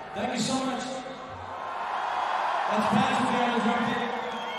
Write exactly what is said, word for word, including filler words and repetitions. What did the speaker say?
Thank you so much. That's Patrick on the drum kit.